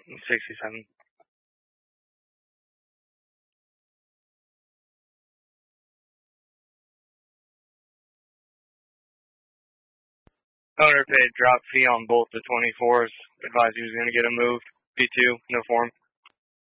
67. Owner paid drop fee on both the 24s. Advised he was going to get them moved. P2, no form.